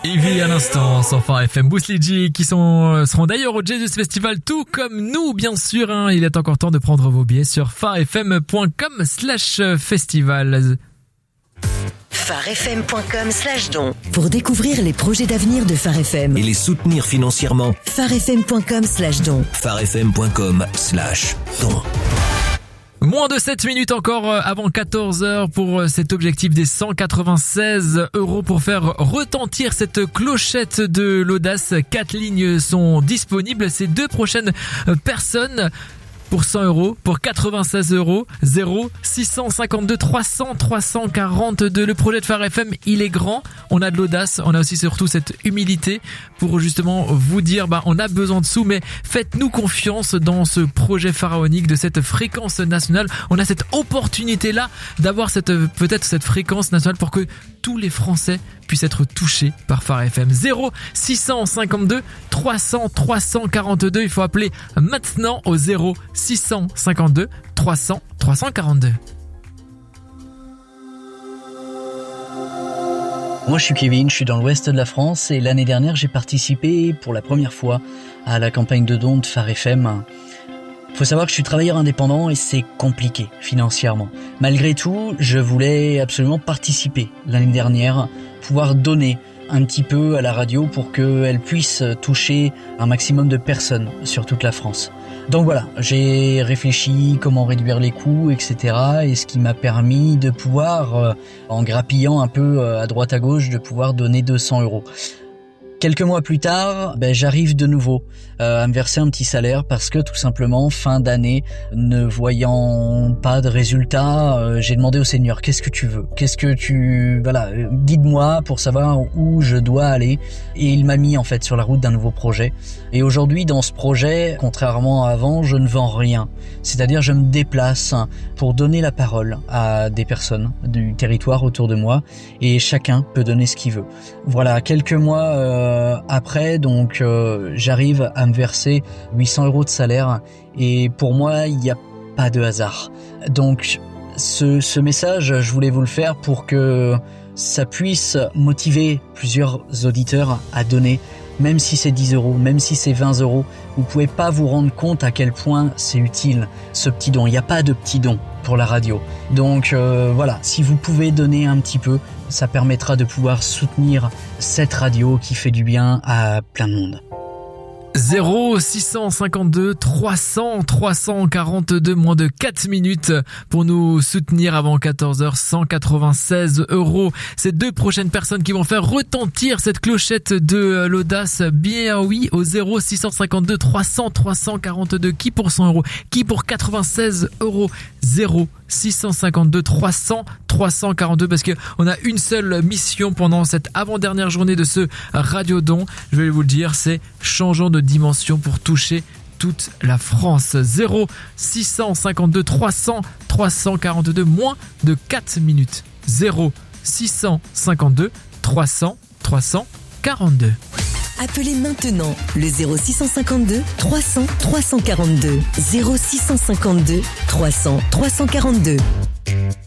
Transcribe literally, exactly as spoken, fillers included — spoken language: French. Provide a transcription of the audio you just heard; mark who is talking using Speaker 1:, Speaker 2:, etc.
Speaker 1: Ivy à l'instant sur Phare F M. Bousslidji qui sont, seront d'ailleurs au Jesus Festival, tout comme nous bien sûr. Hein. Il est encore temps de prendre vos billets sur pharefm.com slash festival.
Speaker 2: pharefm.com slash don pour découvrir les projets d'avenir de Phare F M
Speaker 3: et les soutenir financièrement.
Speaker 2: pharefm.com slash don
Speaker 3: pharefm.com slash don.
Speaker 1: Moins de sept minutes encore avant quatorze heures pour cet objectif des cent quatre-vingt-seize euros pour faire retentir cette clochette de l'audace. Quatre lignes sont disponibles. Ces deux prochaines personnes pour cent euros, pour quatre-vingt-seize euros, zéro six cent cinquante-deux trois cents trois cent quarante-deux. Le projet de Phare F M, il est grand. On a de l'audace, on a aussi surtout cette humilité pour justement vous dire, bah, on a besoin de sous, mais faites-nous confiance dans ce projet pharaonique de cette fréquence nationale. On a cette opportunité-là d'avoir cette, peut-être cette fréquence nationale pour que tous les Français puissent être touchés par Phare F M. zéro six cent cinquante-deux trois cents trois cent quarante-deux. Il faut appeler maintenant au zéro six cent cinquante-deux trois cents trois cent quarante-deux.
Speaker 4: Moi je suis Kevin, je suis dans l'ouest de la France et l'année dernière j'ai participé pour la première fois à la campagne de dons de Phare F M. Faut savoir que je suis travailleur indépendant et c'est compliqué financièrement. Malgré tout, je voulais absolument participer l'année dernière, pouvoir donner un petit peu à la radio pour qu'elle puisse toucher un maximum de personnes sur toute la France. Donc voilà, j'ai réfléchi comment réduire les coûts, et cetera. Et ce qui m'a permis de pouvoir, en grappillant un peu à droite à gauche, de pouvoir donner deux cents euros. Quelques mois plus tard, ben, j'arrive de nouveau euh, à me verser un petit salaire parce que tout simplement, fin d'année, ne voyant pas de résultats, euh, j'ai demandé au Seigneur, qu'est-ce que tu veux ? Qu'est-ce que tu... Voilà, guide-moi pour savoir où je dois aller. Et il m'a mis en fait sur la route d'un nouveau projet. Et aujourd'hui, dans ce projet, contrairement à avant, je ne vends rien. C'est-à-dire, je me déplace pour donner la parole à des personnes du territoire autour de moi et chacun peut donner ce qu'il veut. Voilà, quelques mois... Euh, après, donc, euh, j'arrive à me verser huit cents euros de salaire et pour moi, il n'y a pas de hasard. Donc, ce, ce message, je voulais vous le faire pour que ça puisse motiver plusieurs auditeurs à donner, même si c'est dix euros, même si c'est vingt euros. Vous pouvez pas vous rendre compte à quel point c'est utile, ce petit don. Il n'y a pas de petit don pour la radio. Donc euh, voilà, si vous pouvez donner un petit peu, ça permettra de pouvoir soutenir cette radio qui fait du bien à plein de monde.
Speaker 1: zéro six cent cinquante-deux trois cents trois cent quarante-deux, moins de quatre minutes pour nous soutenir avant quatorze heures, cent quatre-vingt-seize euros. Ces deux prochaines personnes qui vont faire retentir cette clochette de l'audace, bien oui, au zéro six cent cinquante-deux trois cents trois cent quarante-deux. Qui pour cent euros, qui pour quatre-vingt-seize euros, zéro six cent cinquante-deux trois cents trois cent quarante-deux, parce que on a une seule mission pendant cette avant-dernière journée de ce Radiodon. Je vais vous le dire, c'est changeons de dimension pour toucher toute la France. zéro six cent cinquante-deux trois cents trois cent quarante-deux, moins de quatre minutes. zéro six cent cinquante-deux trois cents trois cent quarante-deux.
Speaker 2: Appelez maintenant le zéro six cent cinquante-deux trois cents trois cent quarante-deux. zéro six cent cinquante-deux trois cents trois cent quarante-deux.